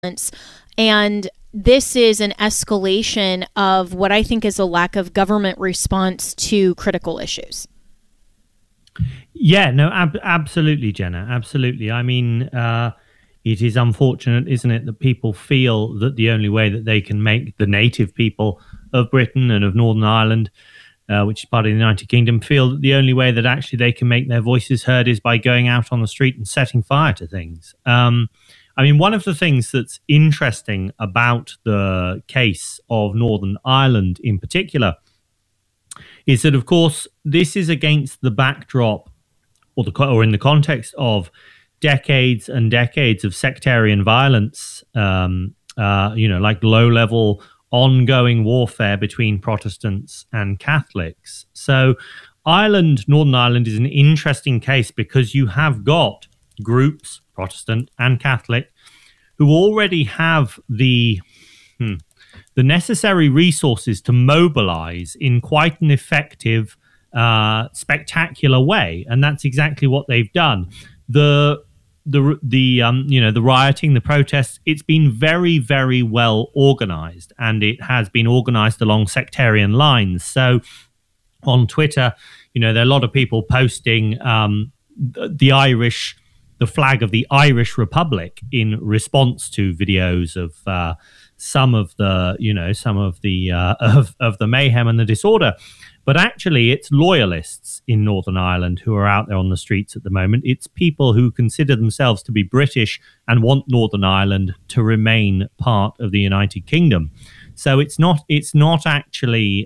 And this is an escalation of what I think is a lack of government response to critical issues. Yeah, no, absolutely, Jenna. Absolutely. I mean, it is unfortunate, isn't it, that people feel that the only way that they can make the native people of Britain and of Northern Ireland, which is part of the United Kingdom, feel that the only way that actually they can make their voices heard is by going out on the street and setting fire to things. I mean, one of the things that's interesting about the case of Northern Ireland in particular is that, of course, this is against the backdrop or in the context of decades and decades of sectarian violence, like low-level ongoing warfare between Protestants and Catholics. So Northern Ireland is an interesting case because you have got groups, Protestant and Catholic, who already have the necessary resources to mobilize in quite an effective, spectacular way, and that's exactly what they've done. The rioting, the protests, it's been very, very well organized, and it has been organized along sectarian lines. So on Twitter, there are a lot of people posting the flag of the Irish Republic in response to videos of some of the mayhem and the disorder. But actually, it's loyalists in Northern Ireland who are out there on the streets at the moment. It's people who consider themselves to be British and want Northern Ireland to remain part of the United Kingdom. So it's not actually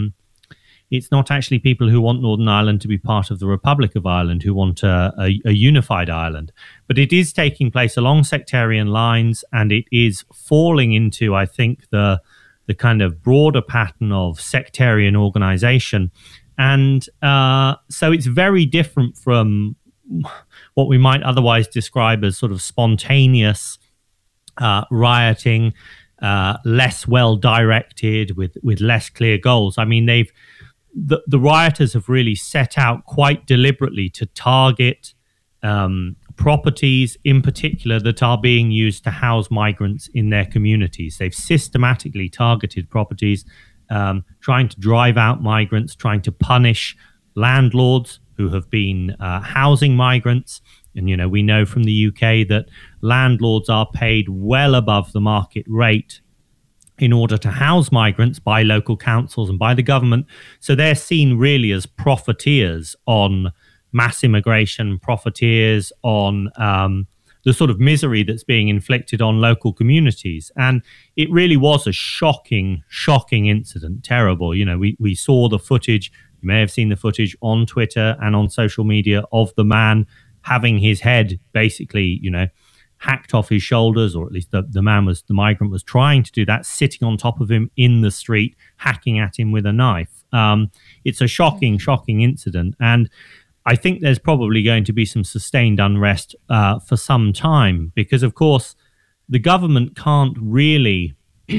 people who want Northern Ireland to be part of the Republic of Ireland, who want a unified Ireland. But it is taking place along sectarian lines, and it is falling into, I think, the kind of broader pattern of sectarian organization. And so it's very different from what we might otherwise describe as sort of spontaneous rioting, less well-directed, with less clear goals. I mean, the rioters have really set out quite deliberately to target properties in particular that are being used to house migrants in their communities. They've systematically targeted properties, trying to drive out migrants, trying to punish landlords who have been housing migrants. And, we know from the UK that landlords are paid well above the market rate in order to house migrants by local councils and by the government. So they're seen really as profiteers on mass immigration, profiteers on the sort of misery that's being inflicted on local communities. And it really was a shocking incident, terrible. We saw the footage, you may have seen the footage on Twitter and on social media of the man having his head basically, hacked off his shoulders, or at least the migrant was trying to do that, sitting on top of him in the street, hacking at him with a knife. It's a shocking incident. And I think there's probably going to be some sustained unrest for some time, because, of course, the government can't really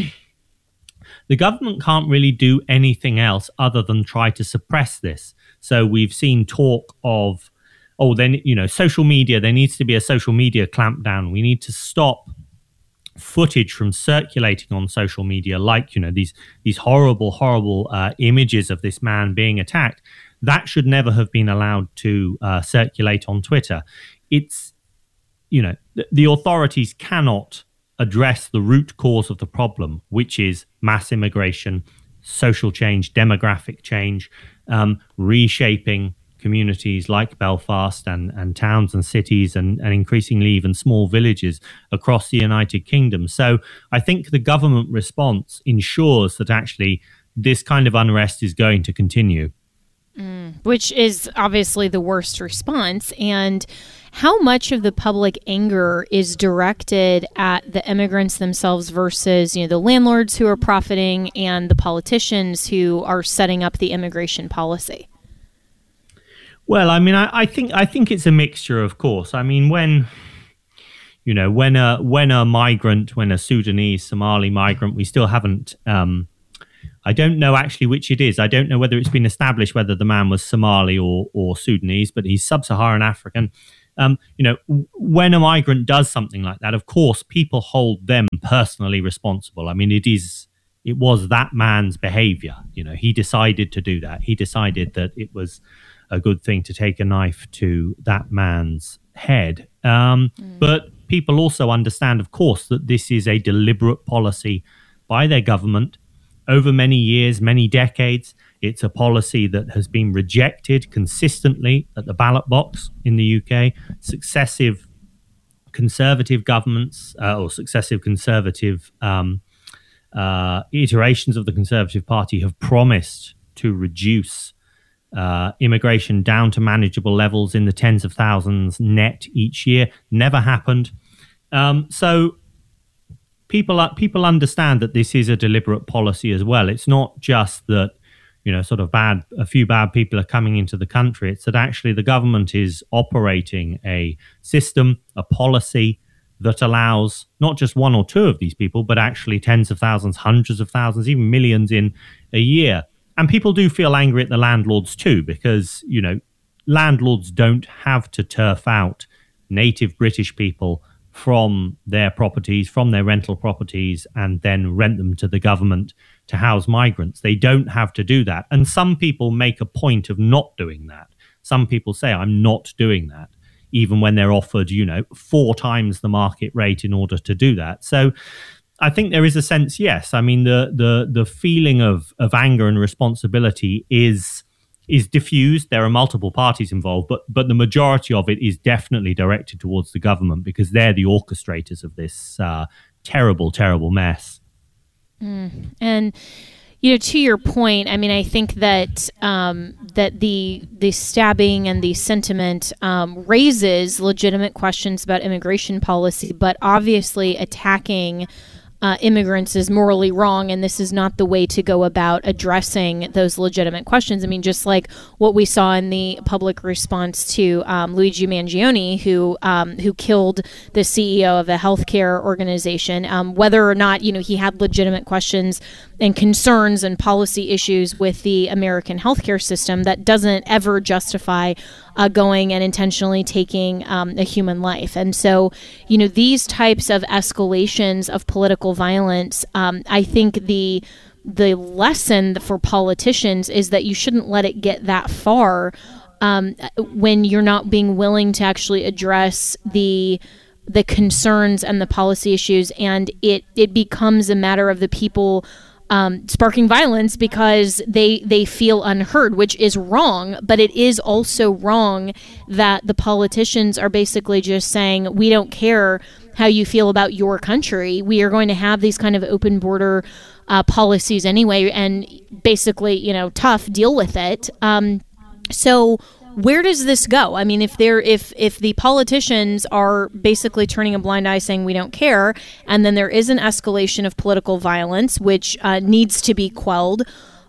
do anything else other than try to suppress this. So we've seen talk of, social media, there needs to be a social media clampdown. We need to stop footage from circulating on social media, like, these horrible images of this man being attacked. That should never have been allowed to circulate on Twitter. It's, the authorities cannot address the root cause of the problem, which is mass immigration, social change, demographic change, reshaping communities like Belfast and towns and cities and increasingly even small villages across the United Kingdom. So I think the government response ensures that actually this kind of unrest is going to continue. Which is obviously the worst response. And how much of the public anger is directed at the immigrants themselves versus, the landlords who are profiting and the politicians who are setting up the immigration policy? Well, I mean, I think it's a mixture, of course. I mean, when a migrant, when a Sudanese, Somali migrant, we still haven't. I don't know actually which it is. I don't know whether it's been established whether the man was Somali or Sudanese, but he's sub-Saharan African. When a migrant does something like that, of course, people hold them personally responsible. I mean, it was that man's behavior. He decided to do that. He decided that it was a good thing to take a knife to that man's head. But people also understand, of course, that this is a deliberate policy by their government over many years, many decades. It's a policy that has been rejected consistently at the ballot box in the UK. Successive conservative governments or successive conservative iterations of the Conservative Party have promised to reduce immigration down to manageable levels in the tens of thousands net each year. Never happened. So people understand that this is a deliberate policy as well. It's not just that a few bad people are coming into the country. It's that actually the government is operating a system, a policy that allows not just one or two of these people, but actually tens of thousands, hundreds of thousands, even millions in a year. And people do feel angry at the landlords too, because, landlords don't have to turf out native British people from their properties, from their rental properties, and then rent them to the government to house migrants. They don't have to do that. And some people make a point of not doing that. Some people say, I'm not doing that, even when they're offered, 4 times the market rate in order to do that. So I think there is a sense, yes. I mean, the feeling of anger and responsibility is diffused. There are multiple parties involved, but the majority of it is definitely directed towards the government because they're the orchestrators of this terrible, terrible mess. And to your point, I mean, I think that that the stabbing and the sentiment raises legitimate questions about immigration policy, but obviously attacking immigrants is morally wrong, and this is not the way to go about addressing those legitimate questions. I mean, just like what we saw in the public response to Luigi Mangione, who killed the CEO of a healthcare organization, whether or not he had legitimate questions and concerns and policy issues with the American healthcare system, that doesn't ever justify going and intentionally taking a human life. And so, these types of escalations of political violence, I think the lesson for politicians is that you shouldn't let it get that far when you're not being willing to actually address the concerns and the policy issues, and it becomes a matter of the people sparking violence because they feel unheard, which is wrong. But it is also wrong that the politicians are basically just saying, we don't care how you feel about your country. We are going to have these kind of open border policies anyway, and basically, tough, deal with it. So where does this go? I mean, if the politicians are basically turning a blind eye saying we don't care, and then there is an escalation of political violence, which needs to be quelled,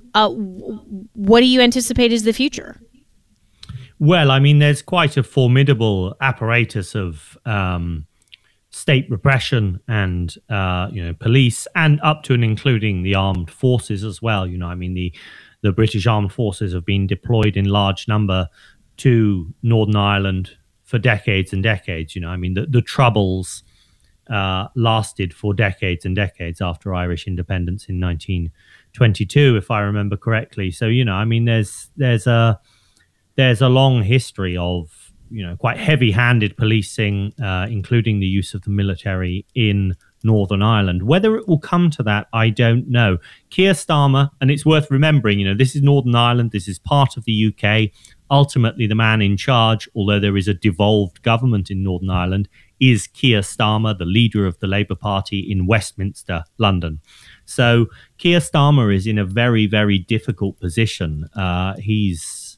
what do you anticipate is the future? Well, I mean, there's quite a formidable apparatus of state repression and police, and up to and including the armed forces as well. I mean, the British armed forces have been deployed in large number to Northern Ireland for decades and decades. I mean, the Troubles lasted for decades and decades after Irish independence in 1922, if I remember correctly. So, I mean, there's a long history of, quite heavy-handed policing, including the use of the military in Northern Ireland. Whether it will come to that, I don't know. Keir Starmer, and it's worth remembering, this is Northern Ireland, this is part of the UK. Ultimately, the man in charge, although there is a devolved government in Northern Ireland, is Keir Starmer, the leader of the Labour Party in Westminster, London. So Keir Starmer is in a very, very difficult position. He's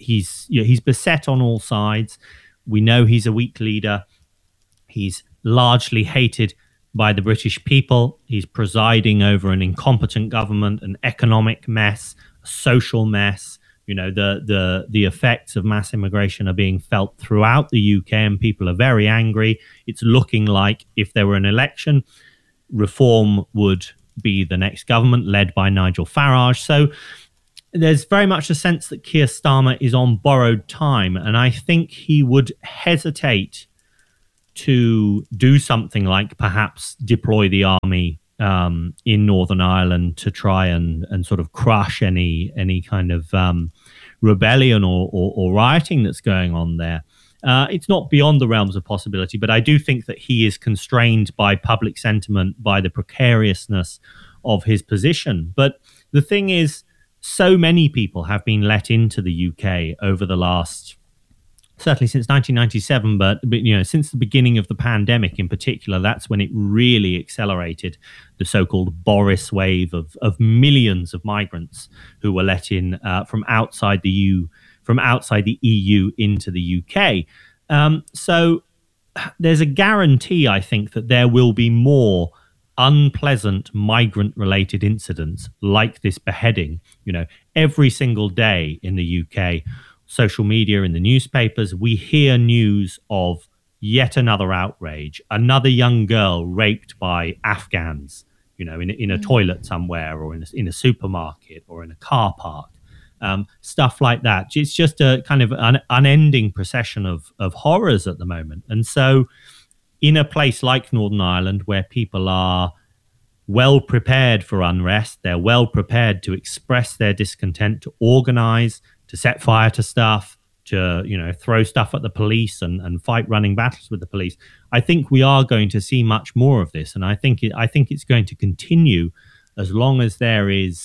beset on all sides. We know he's a weak leader. He's largely hated by the British people. He's presiding over an incompetent government, an economic mess, a social mess. The effects of mass immigration are being felt throughout the UK, and people are very angry. It's looking like if there were an election, Reform would be the next government led by Nigel Farage. So there's very much a sense that Keir Starmer is on borrowed time, and I think he would hesitate to do something like perhaps deploy the army in Northern Ireland to try and sort of crush any kind of rebellion or rioting that's going on there. It's not beyond the realms of possibility, but I do think that he is constrained by public sentiment, by the precariousness of his position. But the thing is, so many people have been let into the UK over the last, certainly since 1997, but since the beginning of the pandemic in particular. That's when it really accelerated, the so-called Boris wave of millions of migrants who were let in from outside the EU into the UK. So there's a guarantee, I think, that there will be more unpleasant migrant-related incidents like this beheading. Every single day in the UK, social media, in the newspapers, we hear news of yet another outrage, another young girl raped by Afghans, in a toilet somewhere, or in a supermarket, or in a car park. Stuff like that. It's just a kind of an unending procession of horrors at the moment. And so in a place like Northern Ireland, where people are well prepared for unrest, they're well prepared to express their discontent, to organize, to set fire to stuff, to throw stuff at the police and fight running battles with the police. I think we are going to see much more of this, and I think it's going to continue as long as there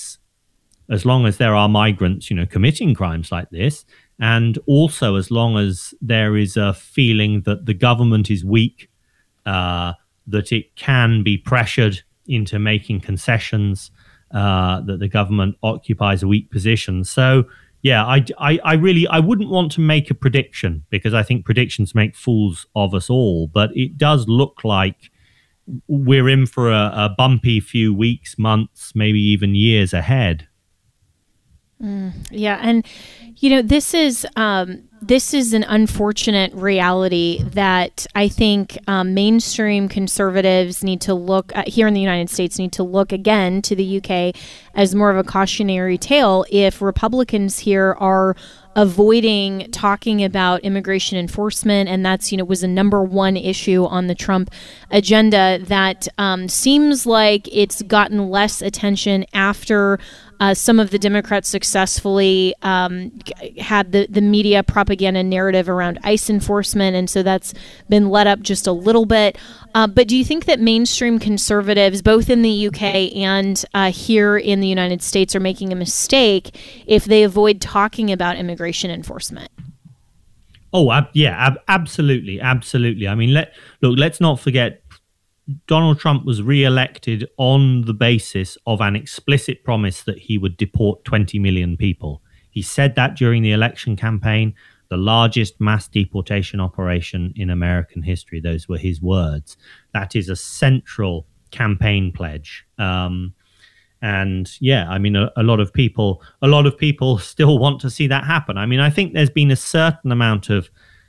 are migrants, committing crimes like this, and also as long as there is a feeling that the government is weak, that it can be pressured into making concessions, that the government occupies a weak position. So, yeah, I wouldn't want to make a prediction, because I think predictions make fools of us all. But it does look like we're in for a bumpy few weeks, months, maybe even years ahead. Yeah, and this is an unfortunate reality that I think mainstream conservatives need to look at, here in the United States, need to look again to the UK as more of a cautionary tale if Republicans here are avoiding talking about immigration enforcement, and that's was a number one issue on the Trump agenda that seems like it's gotten less attention after some of the Democrats successfully had the media propaganda narrative around ICE enforcement, and so that's been let up just a little bit. But do you think that mainstream conservatives, both in the UK and here in the United States, are making a mistake if they avoid talking about immigration enforcement? Oh, yeah, absolutely. I mean, let's not forget, Donald Trump was re-elected on the basis of an explicit promise that he would deport 20 million people. He said that during the election campaign, the largest mass deportation operation in American history. Those were his words. That is a central campaign pledge. And yeah, I mean, a lot of people still want to see that happen. I mean, I think there's been a certain amount of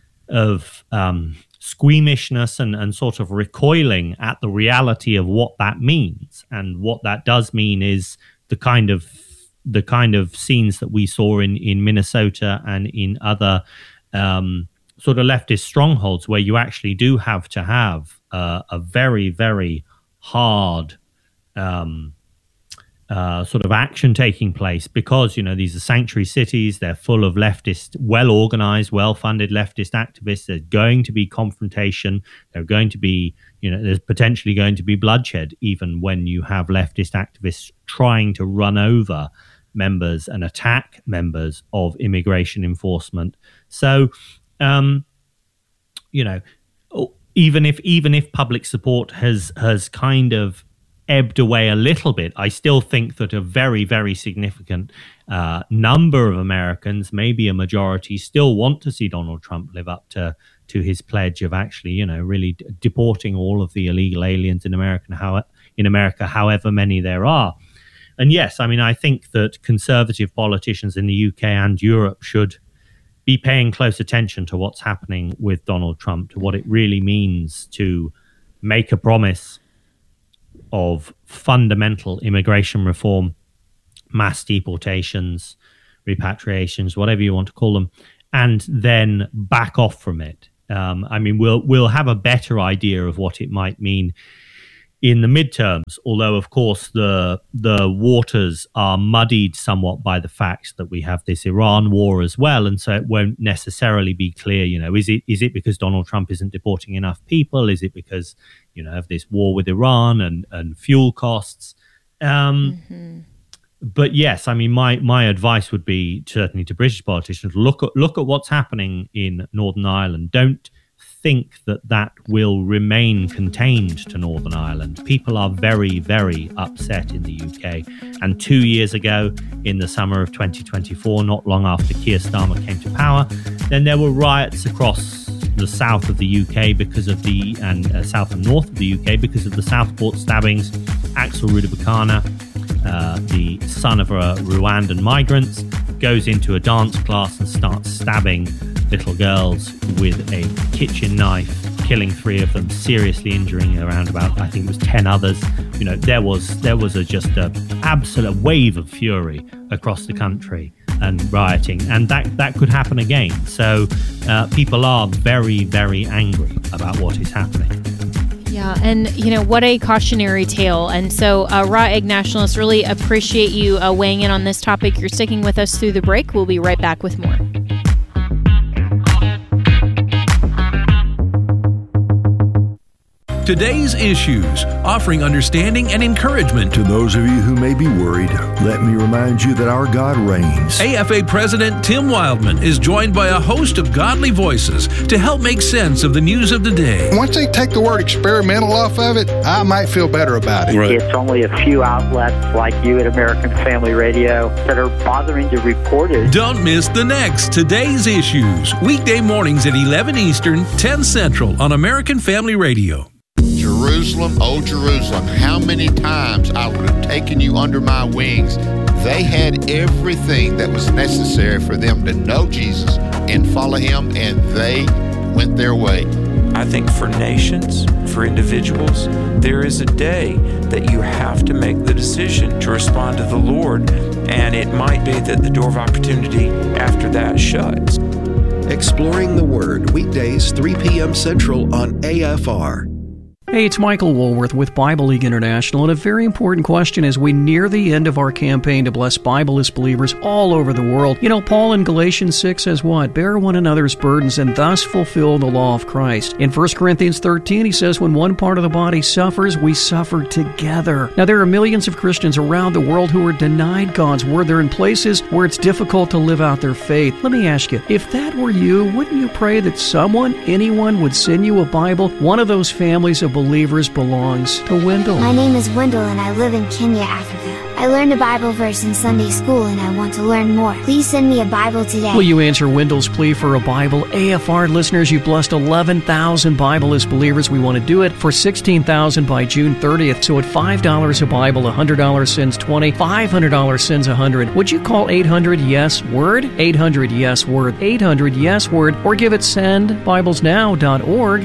squeamishness and sort of recoiling at the reality of what that means. And what that does mean is the kind of scenes that we saw in Minnesota and in other sort of leftist strongholds, where you actually do have to have a very, very hard sort of action taking place, because these are sanctuary cities. They're full of leftist, well-organized, well-funded leftist activists. There's going to be confrontation. There's going to be, there's potentially going to be bloodshed, even when you have leftist activists trying to run over members and attack members of immigration enforcement. So, even if public support has kind of ebbed away a little bit, I still think that a very, very significant number of Americans, maybe a majority, still want to see Donald Trump live up to his pledge of actually, really deporting all of the illegal aliens in America, however many there are. And yes, I mean, I think that conservative politicians in the UK and Europe should be paying close attention to what's happening with Donald Trump, to what it really means to make a promise of fundamental immigration reform, mass deportations, repatriations, whatever you want to call them, and then back off from it. We'll have a better idea of what it might mean in the midterms, although, of course, the waters are muddied somewhat by the fact that we have this Iran war as well, and so it won't necessarily be clear, is it because Donald Trump isn't deporting enough people? Is it because, of this war with Iran and fuel costs? But yes, my advice would be certainly to British politicians, look at what's happening in Northern Ireland. Don't think that will remain contained to Northern Ireland. People are very, very upset in the UK. And 2 years ago, in the summer of 2024, not long after Keir Starmer came to power, then there were riots across the south of the UK south and north of the UK because of the Southport stabbings. Axel Rudabakana, the son of a Rwandan migrant, goes into a dance class and starts stabbing little girls with a kitchen knife, killing 3 of them, seriously injuring around about, I think it was 10 others. There was just an absolute wave of fury across the country and rioting, and that could happen again. So people are very, very angry about what is happening. Yeah, and what a cautionary tale. And so, Raw Egg Nationalists, really appreciate you weighing in on this topic. You're sticking with us through the break. We'll be right back with more. Today's Issues, offering understanding and encouragement to those of you who may be worried. Let me remind you that our God reigns. AFA President Tim Wildman is joined by a host of godly voices to help make sense of the news of the day. Once they take the word experimental off of it, I might feel better about it. Right. It's only a few outlets like you at American Family Radio that are bothering to report it. Don't miss the next Today's Issues, weekday mornings at 11 Eastern, 10 Central on American Family Radio. Jerusalem, oh Jerusalem, how many times I would have taken you under my wings. They had everything that was necessary for them to know Jesus and follow him, and they went their way. I think for nations, for individuals, there is a day that you have to make the decision to respond to the Lord, and it might be that the door of opportunity after that shuts. Exploring the Word, weekdays 3 p.m. Central on AFR. Hey, it's Michael Woolworth with Bible League International, and a very important question as we near the end of our campaign to bless Bibleless believers all over the world. Paul in Galatians 6 says what? Bear one another's burdens and thus fulfill the law of Christ. In 1 Corinthians 13, he says when one part of the body suffers, we suffer together. Now, there are millions of Christians around the world who are denied God's word. They're in places where it's difficult to live out their faith. Let me ask you, if that were you, wouldn't you pray that anyone would send you a Bible? One of those families of believers belongs to Wendell. My name is Wendell and I live in Kenya, Africa. I learned a Bible verse in Sunday school and I want to learn more. Please send me a Bible today. Will you answer Wendell's plea for a Bible? AFR listeners, you've blessed 11,000 Bibleless believers. We want to do it for 16,000 by June 30th. So at $5 a Bible, $100 sends 20, $500 sends 100. Would you call 800-YES-WORD? 800-YES-WORD. 800-YES-WORD. Or give it sendbiblesnow.org.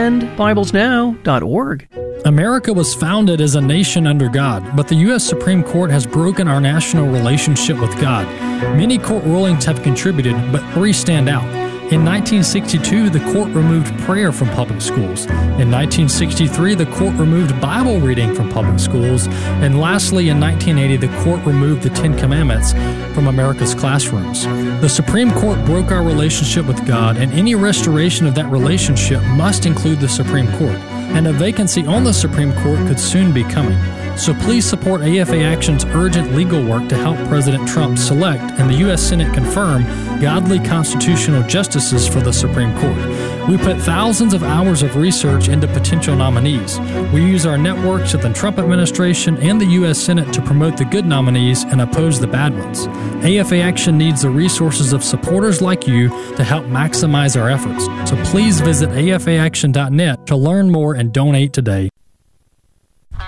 Sendbiblesnow.org. America was founded as a nation under God, but the U.S. Supreme Court has broken our national relationship with God. Many court rulings have contributed, but 3 stand out. In 1962, the court removed prayer from public schools. In 1963, the court removed Bible reading from public schools. And lastly, in 1980, the court removed the 10 Commandments from America's classrooms. The Supreme Court broke our relationship with God, and any restoration of that relationship must include the Supreme Court. And a vacancy on the Supreme Court could soon be coming. So please support AFA Action's urgent legal work to help President Trump select and the U.S. Senate confirm godly constitutional justices for the Supreme Court. We put thousands of hours of research into potential nominees. We use our networks at the Trump administration and the U.S. Senate to promote the good nominees and oppose the bad ones. AFA Action needs the resources of supporters like you to help maximize our efforts. So please visit afaaction.net to learn more and donate today.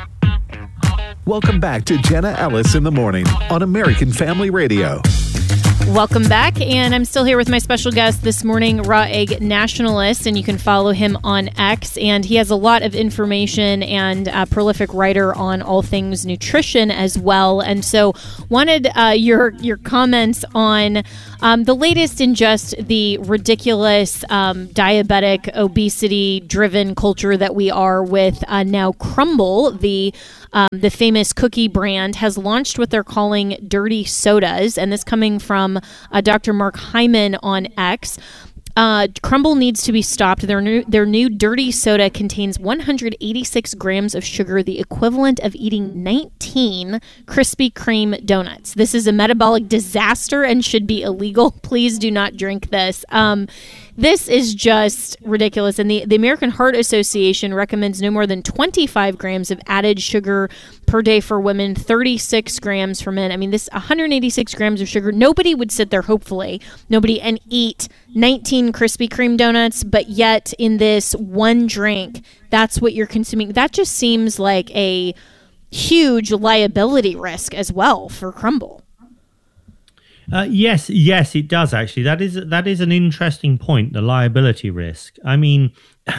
Welcome back to Jenna Ellis in the Morning on American Family Radio. Welcome back, and I'm still here with my special guest this morning, Raw Egg Nationalist, and you can follow him on X, and he has a lot of information and a prolific writer on all things nutrition as well, and so wanted your comments on the latest in just the ridiculous diabetic, obesity-driven culture that we are with now. Crumbl, the famous cookie brand, has launched what they're calling dirty sodas, and this coming from Dr. Mark Hyman on X. Crumbl needs to be stopped. Their new dirty soda contains 186 grams of sugar, the equivalent of eating 19 Krispy Kreme donuts. This is a metabolic disaster and should be illegal. Please do not drink this. This is just ridiculous. And the American Heart Association recommends no more than 25 grams of added sugar per day for women, 36 grams for men. I mean, this 186 grams of sugar, nobody would sit there, hopefully, and eat 19 Krispy Kreme donuts, but yet in this one drink, that's what you're consuming. That just seems like a huge liability risk as well for Crumbl. Yes, it does actually. That is an interesting point, the liability risk. I mean,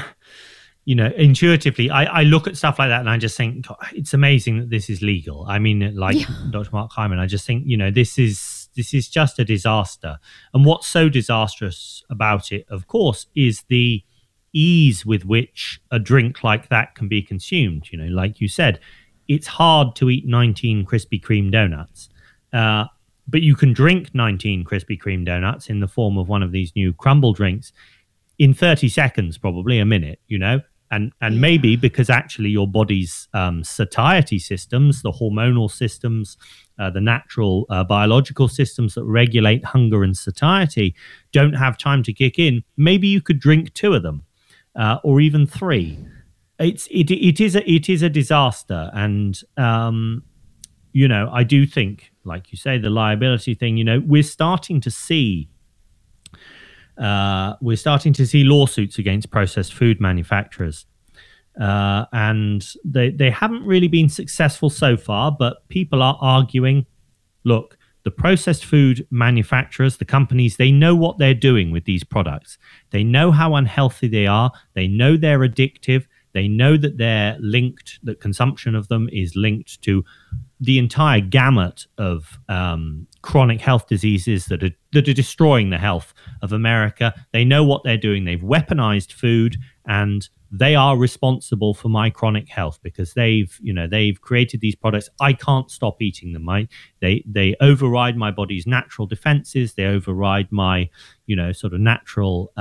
intuitively, I look at stuff like that and I just think, God, it's amazing that this is legal. I mean, Dr. Mark Hyman, I just think, this is just a disaster. And what's so disastrous about it, of course, is the ease with which a drink like that can be consumed. Like you said, it's hard to eat 19 Krispy Kreme donuts. But you can drink 19 Krispy Kreme donuts in the form of one of these new Crumbl drinks in 30 seconds, probably a minute, and maybe because actually your body's satiety systems, the hormonal systems, the natural biological systems that regulate hunger and satiety don't have time to kick in. Maybe you could drink 2 of them or even 3. It is a disaster. And, I do think, like you say, the liability thing, we're starting to see lawsuits against processed food manufacturers. And they haven't really been successful so far, but people are arguing, look, the processed food manufacturers, the companies, they know what they're doing with these products. They know how unhealthy they are. They know they're addictive. They know that that consumption of them is linked to the entire gamut of chronic health diseases that are destroying the health of America. They know what they're doing. They've weaponized food, and they are responsible for my chronic health because they've created these products. I can't stop eating them. They override my body's natural defenses. They override my, sort of natural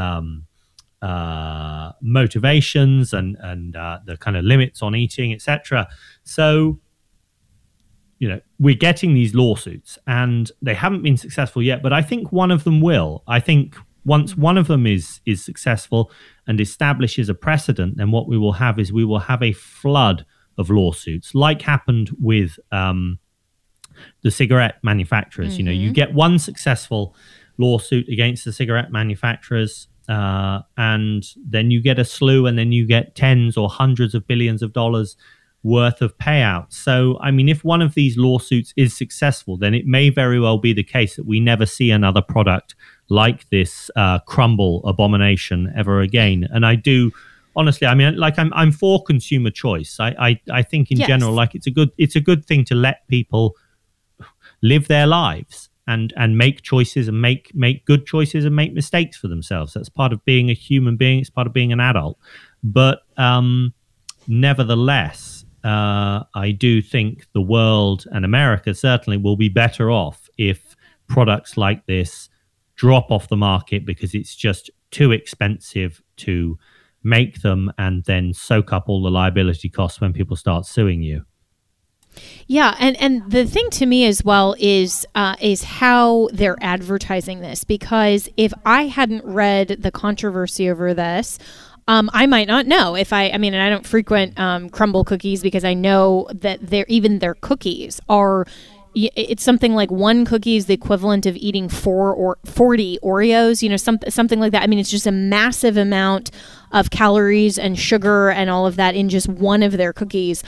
motivations and the kind of limits on eating, etc. So, we're getting these lawsuits and they haven't been successful yet, but I think one of them will. I think once one of them is successful and establishes a precedent, then what we will have is a flood of lawsuits, like happened with the cigarette manufacturers. Mm-hmm. You get one successful lawsuit against the cigarette manufacturers, and then you get a slew, and then you get tens or hundreds of billions of dollars worth of payouts. So, I mean, if one of these lawsuits is successful, then it may very well be the case that we never see another product like this Crumbl abomination ever again. And I do, honestly, I mean, like I'm for consumer choice. I think in general, like it's a good thing to let people live their lives and make choices and make good choices and make mistakes for themselves. That's part of being a human being. It's part of being an adult. But nevertheless, I do think the world and America certainly will be better off if products like this drop off the market because it's just too expensive to make them and then soak up all the liability costs when people start suing you. Yeah, and the thing to me as well is how they're advertising this, because if I hadn't read the controversy over this, I might not know and I don't frequent Crumbl cookies because I know that their cookies are, it's something like one cookie is the equivalent of eating 4 or 40 Oreos, something like that. I mean, it's just a massive amount of calories and sugar and all of that in just one of their cookies.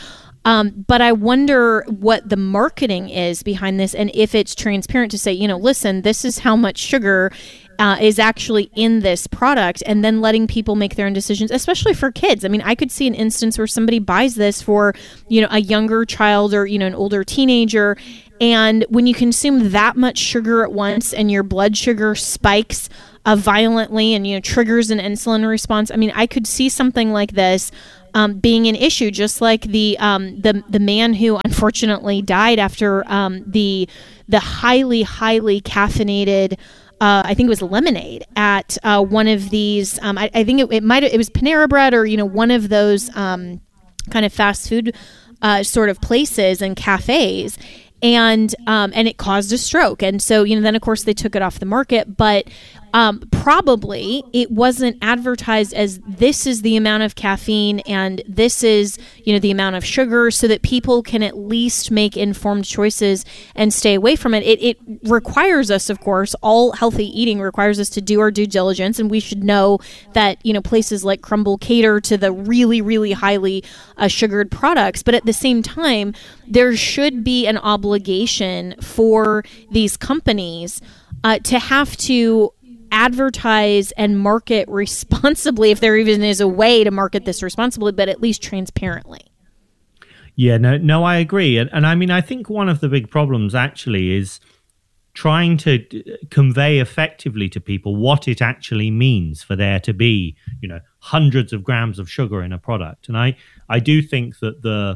But I wonder what the marketing is behind this, and if it's transparent to say, listen, this is how much sugar is actually in this product, and then letting people make their own decisions, especially for kids. I mean, I could see an instance where somebody buys this for, a younger child or, an older teenager, and when you consume that much sugar at once and your blood sugar spikes violently and, triggers an insulin response, I mean, I could see something like this being an issue, just like the man who unfortunately died after the highly caffeinated, I think it was lemonade at one of these. I think it was Panera Bread or one of those kind of fast food sort of places and cafes. And it caused a stroke. And so, then of course they took it off the market, but probably it wasn't advertised as this is the amount of caffeine and this is, the amount of sugar, so that people can at least make informed choices and stay away from it. It requires us, of course, all healthy eating requires us to do our due diligence, and we should know that, places like Crumbl cater to the really, really highly sugared products. But at the same time, there should be an obligation for these companies to have to advertise and market responsibly, if there even is a way to market this responsibly, but at least transparently. Yeah, no, I agree. And I mean, I think one of the big problems actually is trying to convey effectively to people what it actually means for there to be, hundreds of grams of sugar in a product. And I do think that the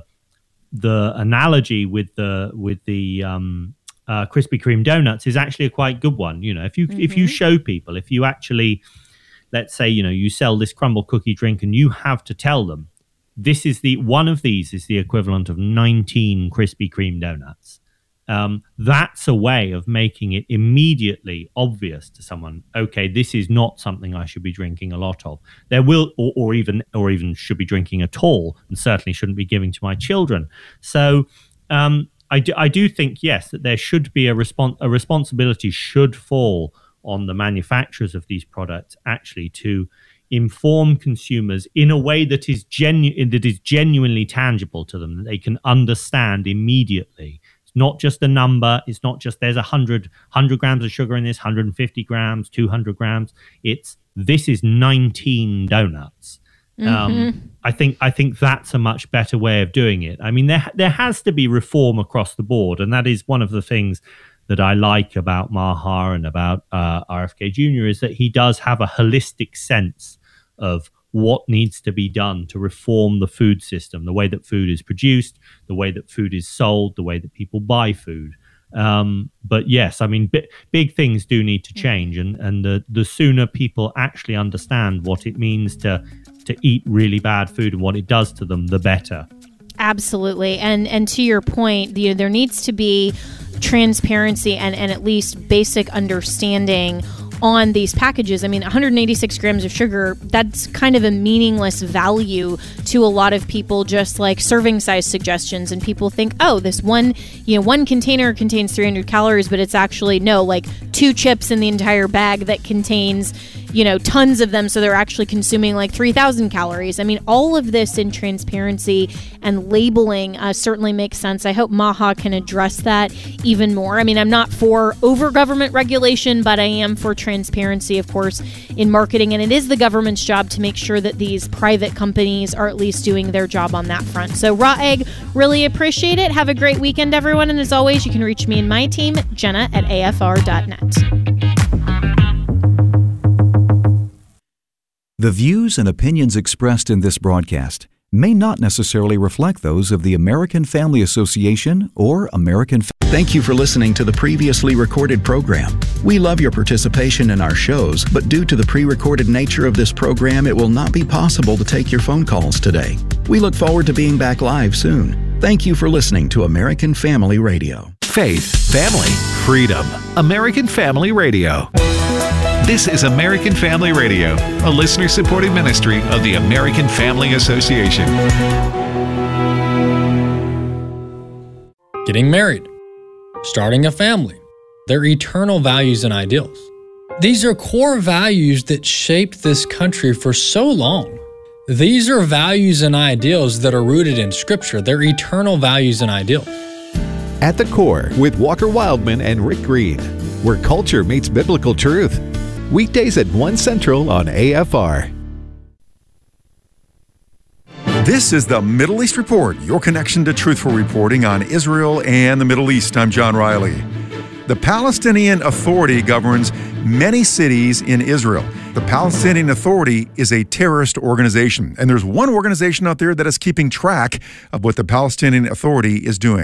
analogy with the Krispy Kreme donuts is actually a quite good one. If you show people, if you actually, let's say, you sell this Crumbl cookie drink and you have to tell them this is one of these is the equivalent of 19 Krispy Kreme donuts. That's a way of making it immediately obvious to someone, okay, this is not something I should be drinking a lot of. There will, or even should be drinking at all, and certainly shouldn't be giving to my children. So, I do think, yes, that there should be a responsibility should fall on the manufacturers of these products actually to inform consumers in a way that is genuinely tangible to them, that they can understand immediately. It's not just a number. It's not just there's 100 grams of sugar in this, 150 grams, 200 grams. This is 19 donuts. I think that's a much better way of doing it. I mean, there has to be reform across the board, and that is one of the things that I like about Maha and about RFK Jr. is that he does have a holistic sense of what needs to be done to reform the food system, the way that food is produced, the way that food is sold, the way that people buy food. But yes, I mean, big things do need to change, and the sooner people actually understand what it means to eat really bad food and what it does to them, the better. Absolutely. And to your point, there needs to be transparency and at least basic understanding on these packages. I mean, 186 grams of sugar, that's kind of a meaningless value to a lot of people, just like serving size suggestions. And people think, oh, this one container contains 300 calories, but it's actually like 2 chips in the entire bag that contains, tons of them. So they're actually consuming like 3,000 calories. I mean, all of this in transparency and labeling certainly makes sense. I hope Maha can address that even more. I mean, I'm not for over government regulation, but I am for transparency, of course, in marketing. And it is the government's job to make sure that these private companies are at least doing their job on that front. So Raw Egg, really appreciate it. Have a great weekend, everyone. And as always, you can reach me and my team, Jenna at afr.net. The views and opinions expressed in this broadcast may not necessarily reflect those of the American Family Association or American. Thank you for listening to the previously recorded program. We love your participation in our shows, but due to the pre-recorded nature of this program, it will not be possible to take your phone calls today. We look forward to being back live soon. Thank you for listening to American Family Radio. Faith, family, freedom. American Family Radio. This is American Family Radio, a listener-supported ministry of the American Family Association. Getting married, starting a family, their eternal values and ideals. These are core values that shaped this country for so long. These are values and ideals that are rooted in Scripture. They're eternal values and ideals. At the Core with Walker Wildman and Rick Green, where culture meets biblical truth. Weekdays at 1 Central on AFR. This is the Middle East Report, your connection to truthful reporting on Israel and the Middle East. I'm John Riley. The Palestinian Authority governs many cities in Israel. The Palestinian Authority is a terrorist organization, and there's one organization out there that is keeping track of what the Palestinian Authority is doing.